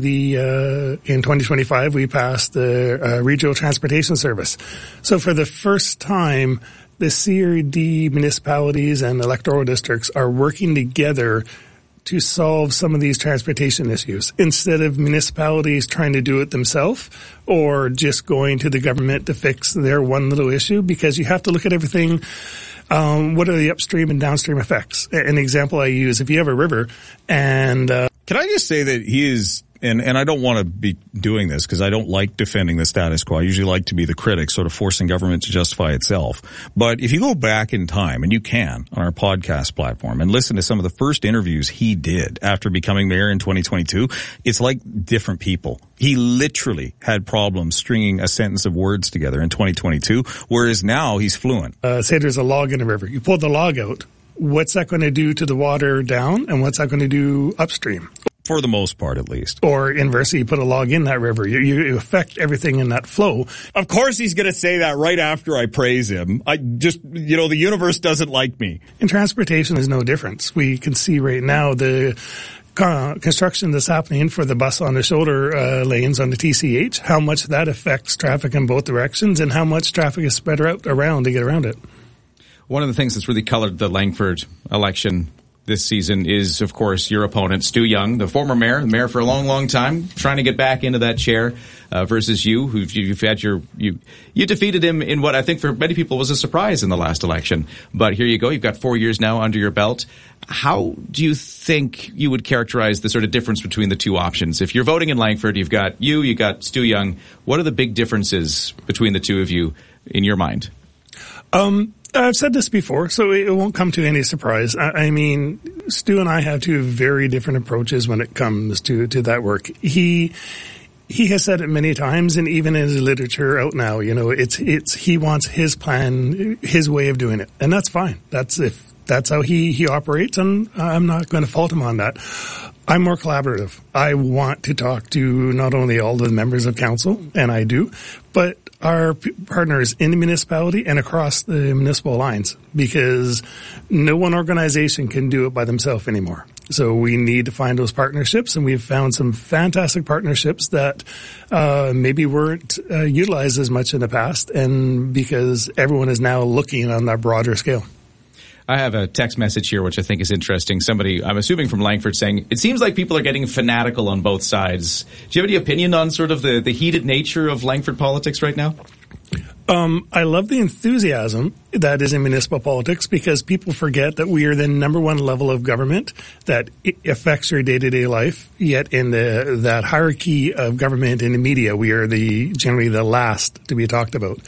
[SPEAKER 7] in 2025 we passed the regional transportation service. So for the first time, the CRD municipalities and electoral districts are working together to solve some of these transportation issues instead of municipalities trying to do it themselves or just going to the government to fix their one little issue, because you have to look at everything. What are the upstream and downstream effects? An example I use, if you have a river and
[SPEAKER 1] can I just say that he is, and I don't want to be doing this because I don't like defending the status quo. I usually like to be the critic, sort of forcing government to justify itself. But if you go back in time, and you can on our podcast platform, and listen to some of the first interviews he did after becoming mayor in 2022, it's like different people. He literally had problems stringing a sentence of words together in 2022, whereas now he's fluent.
[SPEAKER 7] Say there's a log in a river. You pull the log out. What's that going to do to the water down, and what's that going to do upstream?
[SPEAKER 1] For the most part, at least.
[SPEAKER 7] Or inversely, you put a log in that river. You affect everything in that flow.
[SPEAKER 1] Of course he's going to say that right after I praise him. I just, the universe doesn't like me.
[SPEAKER 7] In transportation, there's no difference. We can see right now the construction that's happening for the bus on the shoulder lanes on the TCH, how much that affects traffic in both directions and how much traffic is spread out around to get around it.
[SPEAKER 6] One of the things that's really colored the Langford election this season is, of course, your opponent, Stu Young, the former mayor, for a long, long time, trying to get back into that chair, versus you, who you've had you defeated him in what I think for many people was a surprise in the last election. But here you go. You've got 4 years now under your belt. How do you think you would characterize the sort of difference between the two options? If you're voting in Langford, you've got Stu Young. What are the big differences between the two of you in your mind?
[SPEAKER 7] I've said this before, so it won't come to any surprise. I mean, Stu and I have two very different approaches when it comes to that work. He has said it many times, and even in his literature out now, he wants his plan, his way of doing it, and that's fine. That's how he operates, and I'm not going to fault him on that. I'm more collaborative. I want to talk to not only all the members of council, and I do, but our partners in the municipality and across the municipal lines, because no one organization can do it by themselves anymore. So we need to find those partnerships, and we've found some fantastic partnerships that maybe weren't utilized as much in the past, and because everyone is now looking on that broader scale.
[SPEAKER 6] I have a text message here, which I think is interesting. Somebody, I'm assuming from Langford, saying, it seems like people are getting fanatical on both sides. Do you have any opinion on sort of the heated nature of Langford politics right now?
[SPEAKER 7] I love the enthusiasm that is in municipal politics, because people forget that we are the number one level of government that affects your day-to-day life. Yet in that hierarchy of government in the media, we are generally the last to be talked about.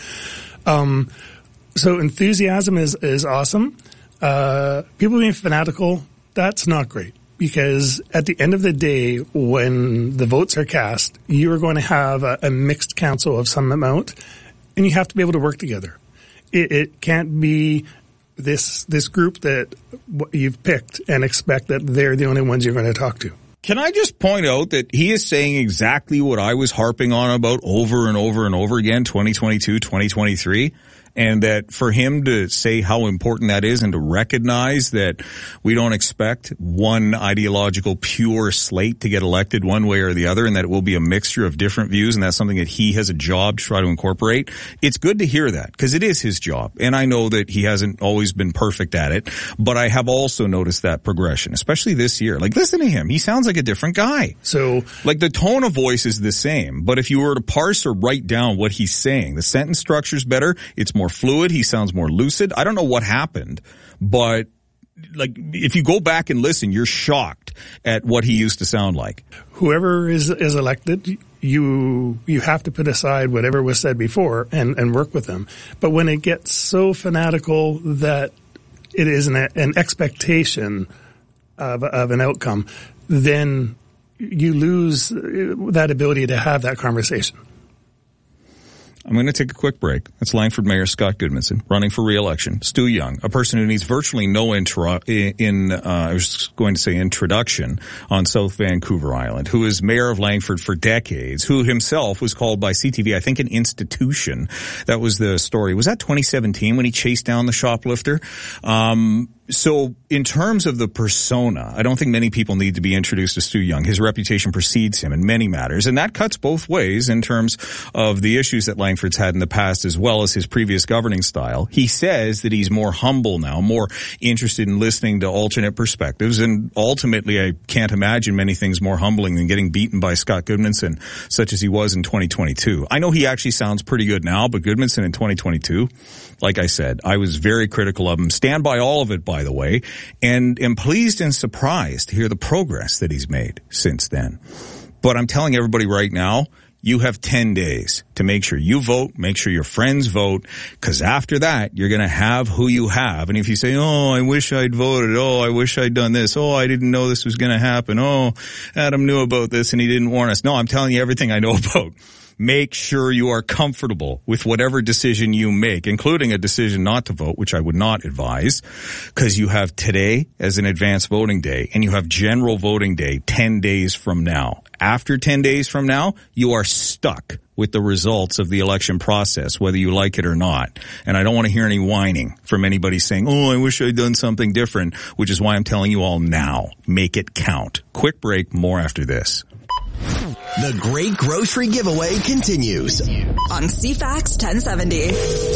[SPEAKER 7] So enthusiasm is awesome. People being fanatical, that's not great, because at the end of the day, when the votes are cast, you are going to have a mixed council of some amount, and you have to be able to work together. It can't be this group that you've picked and expect that they're the only ones you're going to talk to.
[SPEAKER 1] Can I just point out that he is saying exactly what I was harping on about over and over and over again, 2022, 2023? And that for him to say how important that is, and to recognize that we don't expect one ideological pure slate to get elected one way or the other, and that it will be a mixture of different views, and that's something that he has a job to try to incorporate. It's good to hear that, because it is his job. And I know that he hasn't always been perfect at it, but I have also noticed that progression, especially this year. Like, listen to him. He sounds like a different guy.
[SPEAKER 7] So,
[SPEAKER 1] like, the tone of voice is the same, but if you were to parse or write down what he's saying, the sentence structure's better, it's more fluid, he sounds more lucid. I don't know what happened, but like, if you go back and listen, you're shocked at what he used to sound like.
[SPEAKER 7] Whoever is elected, you have to put aside whatever was said before and work with them. But when it gets so fanatical that it is an expectation of an outcome, then you lose that ability to have that conversation.
[SPEAKER 1] I'm going to take a quick break. That's Langford Mayor Scott Goodmanson, running for re-election. Stu Young, a person who needs virtually no introduction on South Vancouver Island, who is mayor of Langford for decades, who himself was called by CTV, I think, an institution. That was the story. Was that 2017 when he chased down the shoplifter? So in terms of the persona, I don't think many people need to be introduced to Stu Young. His reputation precedes him in many matters, and that cuts both ways in terms of the issues that Langford's had in the past, as well as his previous governing style. He says that he's more humble now, more interested in listening to alternate perspectives, and ultimately I can't imagine many things more humbling than getting beaten by Scott Goodmanson, such as he was in 2022. I know he actually sounds pretty good now, but Goodmanson in 2022, like I said, I was very critical of him. Stand by all of it, by the way, and am pleased and surprised to hear the progress that he's made since then. But I'm telling everybody right now, you have 10 days to make sure you vote, make sure your friends vote, because after that, you're going to have who you have. And if you say, oh, I wish I'd voted, oh, I wish I'd done this, oh, I didn't know this was going to happen, oh, Adam knew about this and he didn't warn us. No, I'm telling you everything I know about. Make sure you are comfortable with whatever decision you make, including a decision not to vote, which I would not advise, because you have today as an advance voting day, and you have general voting day 10 days from now. After 10 days from now, you are stuck with the results of the election process, whether you like it or not. And I don't want to hear any whining from anybody saying, oh, I wish I'd done something different, which is why I'm telling you all now. Make it count. Quick break, more after this.
[SPEAKER 8] The Great Grocery Giveaway continues
[SPEAKER 9] on CFAX 1070.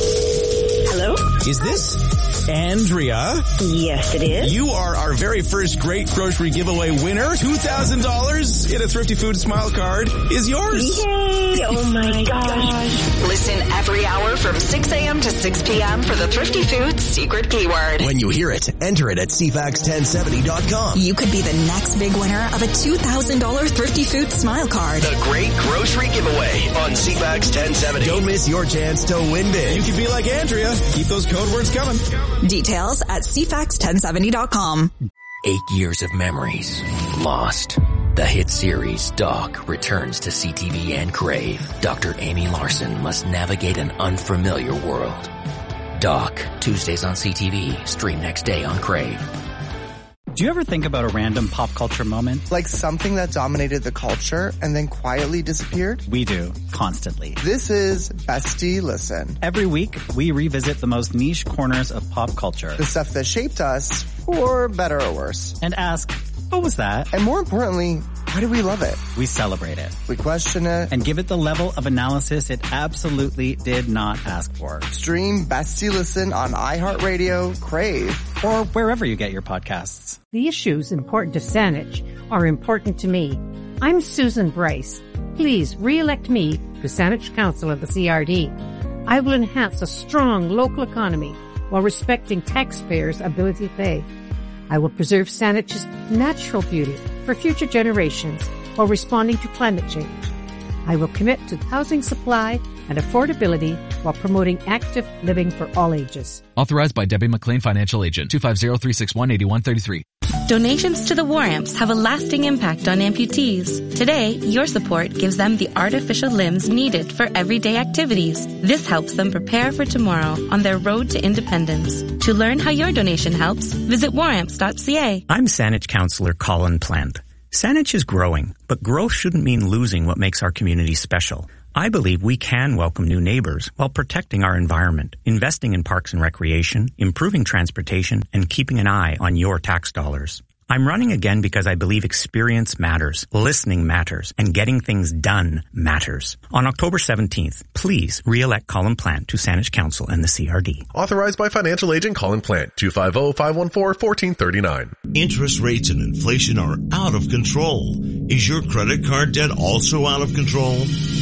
[SPEAKER 9] Hello?
[SPEAKER 10] Is this Andrea?
[SPEAKER 9] Yes, it is.
[SPEAKER 10] You are our very first Great Grocery Giveaway winner. $2,000 in a Thrifty Foods Smile Card is yours.
[SPEAKER 9] Yay! Oh my gosh. Listen every hour from 6 a.m. to 6 p.m. for the Thrifty Foods secret keyword.
[SPEAKER 8] When you hear it, enter it at CFAX1070.com.
[SPEAKER 9] You could be the next big winner of a $2,000 Thrifty Foods Smile Card.
[SPEAKER 8] The Great Grocery Giveaway on CFAX 1070. Don't miss your chance to win big.
[SPEAKER 10] You could be like Andrea. Keep those code words coming.
[SPEAKER 9] Details at CFAX1070.com.
[SPEAKER 11] 8 years of memories lost. The hit series Doc returns to CTV and Crave. Dr. Amy Larson must navigate an unfamiliar world. Doc, Tuesdays on CTV, stream next day on Crave.
[SPEAKER 12] Do you ever think about a random pop culture moment?
[SPEAKER 13] Like something that dominated the culture and then quietly disappeared?
[SPEAKER 12] We do, constantly.
[SPEAKER 13] This is Bestie Listen.
[SPEAKER 12] Every week, we revisit the most niche corners of pop culture.
[SPEAKER 13] The stuff that shaped us, for better or worse.
[SPEAKER 12] And ask, What was that?
[SPEAKER 13] And more importantly, why do we love it?
[SPEAKER 12] We celebrate it.
[SPEAKER 13] We question it.
[SPEAKER 12] And give it the level of analysis it absolutely did not ask for.
[SPEAKER 13] Stream Best You Listen on iHeartRadio, Crave,
[SPEAKER 12] or wherever you get your podcasts.
[SPEAKER 14] The issues important to Saanich are important to me. I'm Susan Bryce. Please re-elect me to Saanich Council of the CRD. I will enhance a strong local economy while respecting taxpayers' ability to pay. I will preserve Saanich's natural beauty for future generations while responding to climate change. I will commit to housing supply and affordability while promoting active living for all ages.
[SPEAKER 15] Authorized by Debbie McLean, Financial Agent, 250-361-8133.
[SPEAKER 21] Donations to the War Amps have a lasting impact on amputees. Today, your support gives them the artificial limbs needed for everyday activities. This helps them prepare for tomorrow on their road to independence. To learn how your donation helps, visit waramps.ca.
[SPEAKER 16] I'm Saanich Councillor Colin Plant. Saanich is growing, but growth shouldn't mean losing what makes our community special. I believe we can welcome new neighbors while protecting our environment, investing in parks and recreation, improving transportation, and keeping an eye on your tax dollars. I'm running again because I believe experience matters, listening matters, and getting things done matters. On October 17th, please re-elect Colin Plant to Saanich Council and the CRD.
[SPEAKER 17] Authorized by Financial Agent Colin Plant, 250-514-1439.
[SPEAKER 18] Interest rates and inflation are out of control. Is your credit card debt also out of control?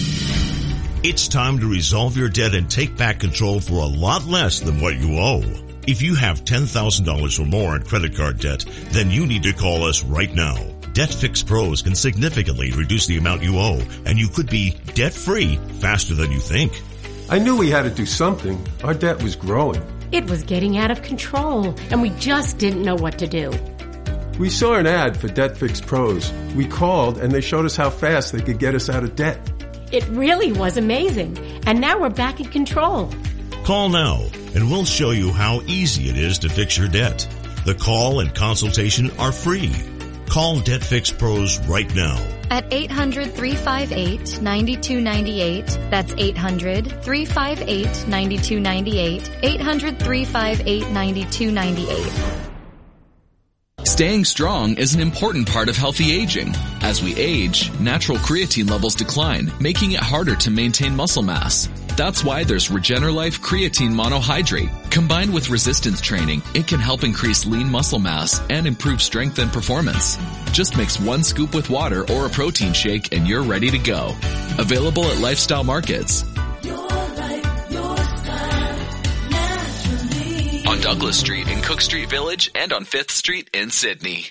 [SPEAKER 18] It's time to resolve your debt and take back control for a lot less than what you owe. If you have $10,000 or more in credit card debt, then you need to call us right now. Debt Fix Pros can significantly reduce the amount you owe, and you could be debt-free faster than you think.
[SPEAKER 19] I knew we had to do something. Our debt was growing.
[SPEAKER 20] It was getting out of control, and we just didn't know what to do.
[SPEAKER 19] We saw an ad for Debt Fix Pros. We called, and they showed us how fast they could get us out of debt.
[SPEAKER 20] It really was amazing, and now we're back in control.
[SPEAKER 18] Call now, and we'll show you how easy it is to fix your debt. The call and consultation are free. Call Debt Fix Pros right now.
[SPEAKER 28] At 800-358-9298. That's 800-358-9298. 800-358-9298.
[SPEAKER 15] Staying strong is an important part of healthy aging. As we age, natural creatine levels decline, making it harder to maintain muscle mass. That's why there's Regenerlife Creatine Monohydrate. Combined with resistance training, it can help increase lean muscle mass and improve strength and performance. Just mix 1 scoop with water or a protein shake and you're ready to go. Available at Lifestyle Markets. On Douglas Street in Cook Street Village and on 5th Street in Sydney.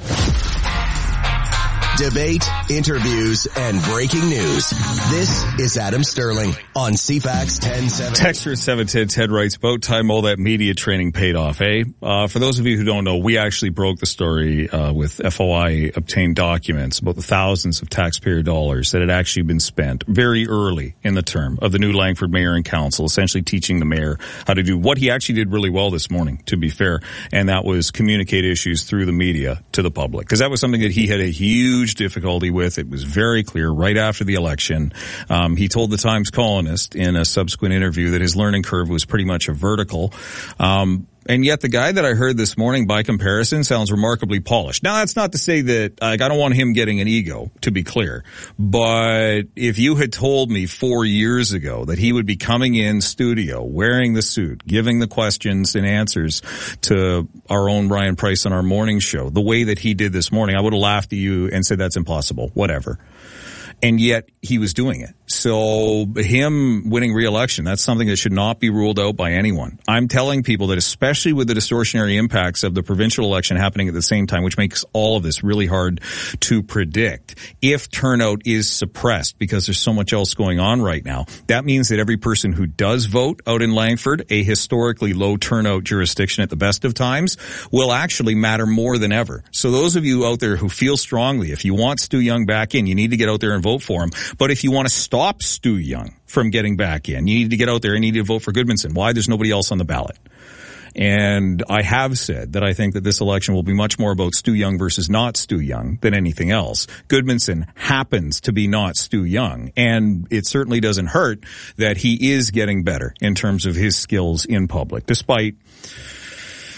[SPEAKER 8] Debate, interviews, and breaking news. This is Adam Sterling on CFAX 1070.
[SPEAKER 1] Texter 710 Ted writes, about time all that media training paid off, eh? For those of you who don't know, we actually broke the story with FOI obtained documents about the thousands of taxpayer dollars that had actually been spent very early in the term of the new Langford mayor and council, essentially teaching the mayor how to do what he actually did really well this morning, to be fair, and that was communicate issues through the media to the public, because that was something that he had a huge difficulty with. It was very clear right after the election. He told the Times Colonist in a subsequent interview that his learning curve was pretty much a vertical. And yet the guy that I heard this morning, by comparison, sounds remarkably polished. Now, that's not to say that, I don't want him getting an ego, to be clear. But if you had told me 4 years ago that he would be coming in studio, wearing the suit, giving the questions and answers to our own Ryan Price on our morning show, the way that he did this morning, I would have laughed at you and said that's impossible, whatever. And yet he was doing it. So him winning re-election, that's something that should not be ruled out by anyone. I'm telling people that especially with the distortionary impacts of the provincial election happening at the same time, which makes all of this really hard to predict, if turnout is suppressed because there's so much else going on right now, that means that every person who does vote out in Langford, a historically low turnout jurisdiction at the best of times, will actually matter more than ever. So those of you out there who feel strongly, if you want Stu Young back in, you need to get out there and vote for him. But if you want to stop Stu Young from getting back in, you need to get out there and you need to vote for Goodmanson. Why? There's nobody else on the ballot. And I have said that I think that this election will be much more about Stu Young versus not Stu Young than anything else. Goodmanson happens to be not Stu Young, and it certainly doesn't hurt that he is getting better in terms of his skills in public, despite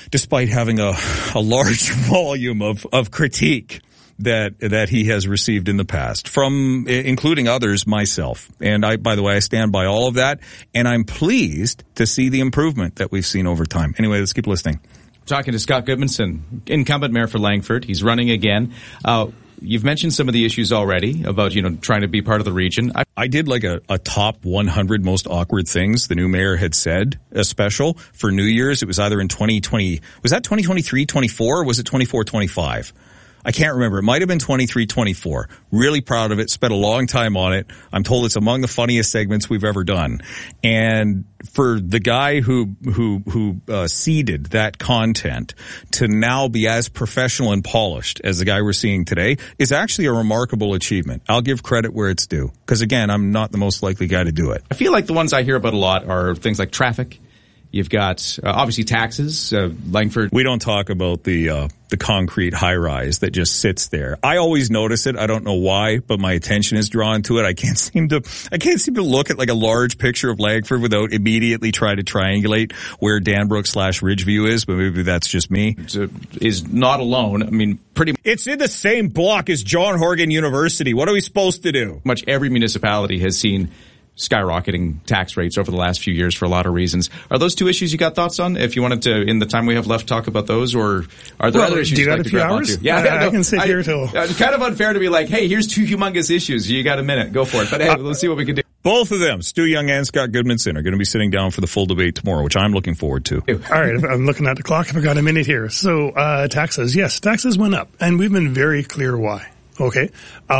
[SPEAKER 1] despite having a large volume of critique that he has received in the past from, including others, myself. And by the way, I stand by all of that, and I'm pleased to see the improvement that we've seen over time. Anyway, let's keep listening.
[SPEAKER 6] Talking to Scott Goodmanson, incumbent mayor for Langford. He's running again. You've mentioned some of the issues already about, trying to be part of the region.
[SPEAKER 1] I did like a top 100 most awkward things the new mayor had said, a special for New Year's. It was either in 2020, was that 2023, 24, or was it 24, 25? I can't remember. It might have been 23, 24. Really proud of it. Spent a long time on it. I'm told it's among the funniest segments we've ever done. And for the guy who seeded that content to now be as professional and polished as the guy we're seeing today is actually a remarkable achievement. I'll give credit where it's due. Because again, I'm not the most likely guy to do it.
[SPEAKER 6] I feel like the ones I hear about a lot are things like traffic. You've got, obviously, taxes. Langford.
[SPEAKER 1] We don't talk about the concrete high-rise that just sits there. I always notice it. I don't know why, but my attention is drawn to it. I can't seem to look at like a large picture of Langford without immediately trying to triangulate where Danbrook / Ridgeview is, but maybe that's just me.
[SPEAKER 6] Is not alone. I mean,
[SPEAKER 1] it's in the same block as John Horgan University. What are we supposed to do?
[SPEAKER 6] Much every municipality has seen skyrocketing tax rates over the last few years for a lot of reasons. Are those two issues you got thoughts on? If you wanted to, in the time we have left, talk about those, or are there other issues
[SPEAKER 7] you'd like
[SPEAKER 6] to grab onto?
[SPEAKER 7] Yeah, I can sit here till...
[SPEAKER 6] It's kind of unfair to be like, hey, here's two humongous issues. You got a minute. Go for it. But hey, let's see what we can do.
[SPEAKER 1] Both of them, Stu Young and Scott Goodmanson, are going to be sitting down for the full debate tomorrow, which I'm looking forward to.
[SPEAKER 7] All right, I'm looking at the clock. I've got a minute here. So, taxes. Yes, taxes went up, and we've been very clear why. Okay?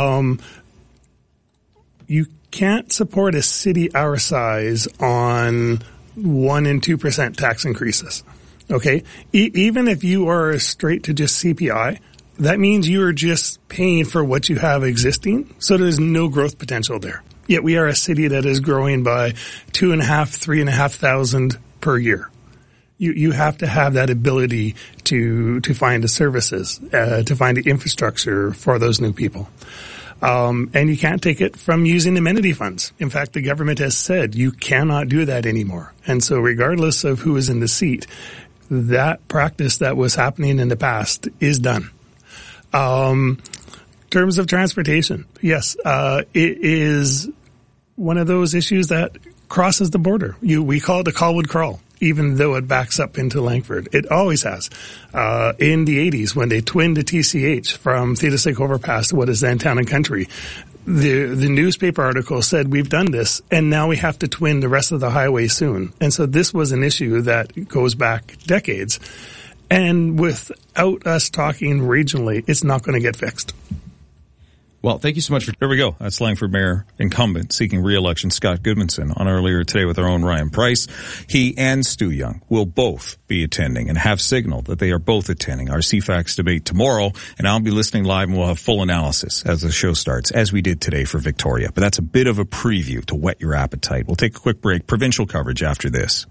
[SPEAKER 7] You can't support a city our size on 1% and 2% tax increases. Okay? Even if you are straight to just CPI, that means you are just paying for what you have existing, so there's no growth potential there. Yet we are a city that is growing by 2,500, 3,500 per year. You have to have that ability to find the services, to find the infrastructure for those new people. And you can't take it from using amenity funds. In fact, the government has said you cannot do that anymore. And so regardless of who is in the seat, that practice that was happening in the past is done. In terms of transportation, yes, it is one of those issues that crosses the border. We call it the Colwood Crawl, even though it backs up into Langford. It always has. In the 80s, when they twinned the TCH from Theta Sig Overpass to what is then Town and Country, the newspaper article said, we've done this, and now we have to twin the rest of the highway soon. And so this was an issue that goes back decades. And without us talking regionally, it's not going to get fixed.
[SPEAKER 6] Well, thank you so much for...
[SPEAKER 1] Here we go. That's Langford Mayor incumbent seeking re-election Scott Goodmanson on earlier today with our own Ryan Price. He and Stu Young will both be attending and have signaled that they are both attending our CFAX debate tomorrow. And I'll be listening live and we'll have full analysis as the show starts, as we did today for Victoria. But that's a bit of a preview to whet your appetite. We'll take a quick break. Provincial coverage after this.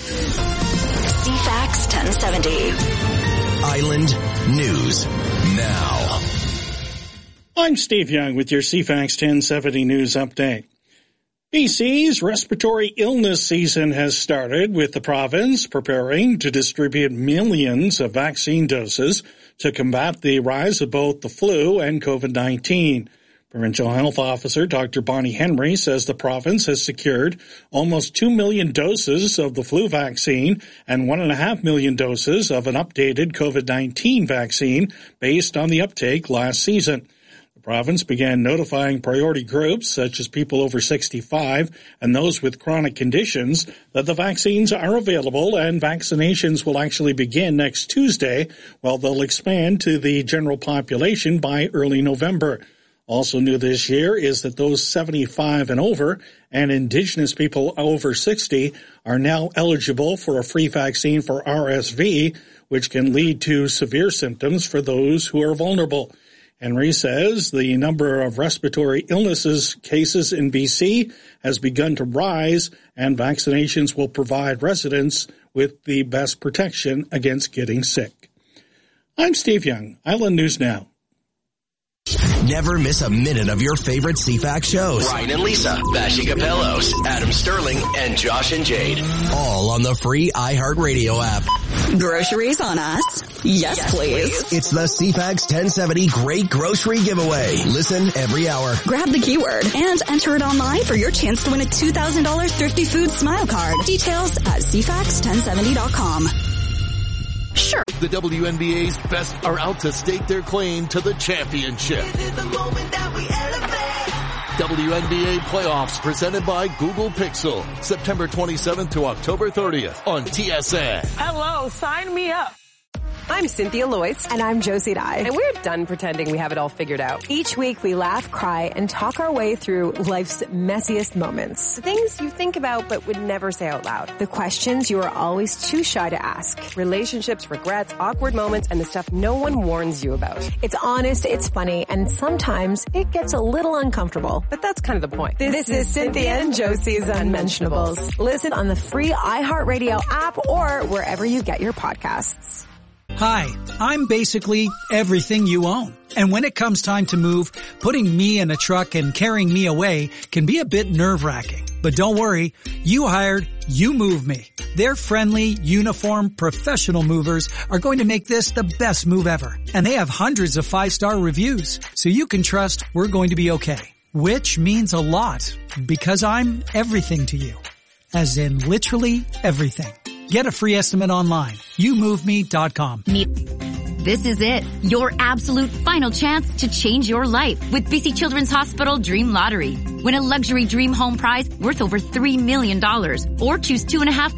[SPEAKER 9] CFAX 1070.
[SPEAKER 8] Island News Now.
[SPEAKER 24] I'm Steve Young with your CFAX 1070 News Update. BC's respiratory illness season has started, with the province preparing to distribute millions of vaccine doses to combat the rise of both the flu and COVID-19. Provincial Health Officer Dr. Bonnie Henry says the province has secured almost 2 million doses of the flu vaccine and 1.5 million doses of an updated COVID-19 vaccine based on the uptake last season. The province began notifying priority groups, such as people over 65 and those with chronic conditions, that the vaccines are available and vaccinations will actually begin next Tuesday, while they'll expand to the general population by early November. Also new this year is that those 75 and over and Indigenous people over 60 are now eligible for a free vaccine for RSV, which can lead to severe symptoms for those who are vulnerable. Henry says the number of respiratory illnesses cases in BC has begun to rise, and vaccinations will provide residents with the best protection against getting sick. I'm Steve Young, Island News Now.
[SPEAKER 8] Never miss a minute of your favorite CFAX shows.
[SPEAKER 11] Ryan and Lisa, Bashi Capellos, Adam Sterling, and Josh and Jade.
[SPEAKER 8] All on the free iHeartRadio app.
[SPEAKER 9] Groceries on us? Yes, please.
[SPEAKER 8] It's the CFAX 1070 Great Grocery Giveaway. Listen every hour.
[SPEAKER 9] Grab the keyword and enter it online for your chance to win a $2,000 Thrifty Foods Smile Card. Details at CFAX1070.com. Sure.
[SPEAKER 3] The WNBA's best are out to stake their claim to the championship. WNBA playoffs presented by Google Pixel. September 27th to October 30th on TSN.
[SPEAKER 4] Hello, sign me up.
[SPEAKER 5] I'm Cynthia Loyce. And I'm Josie Dye. And we're done pretending we have it all figured out. Each week we laugh, cry, and talk our way through life's messiest moments. The things you think about but would never say out loud. The questions you are always too shy to ask. Relationships, regrets, awkward moments, and the stuff no one warns you about. It's honest, it's funny, and sometimes it gets a little uncomfortable. But that's kind of the point. This is Cynthia and Josie's Unmentionables. Listen on the free iHeartRadio app or wherever you get your podcasts.
[SPEAKER 22] Hi, I'm basically everything you own. And when it comes time to move, putting me in a truck and carrying me away can be a bit nerve-wracking. But don't worry, You Hired, You Move Me. Their friendly, uniform, professional movers are going to make this the best move ever. And they have hundreds of 5-star reviews, so you can trust we're going to be okay. Which means a lot, because I'm everything to you. As in literally everything. Get a free estimate online. YouMoveMe.com.
[SPEAKER 28] This is it. Your absolute final chance to change your life with BC Children's Hospital Dream Lottery. Win a luxury dream home prize worth over $3 million. Or choose $2.5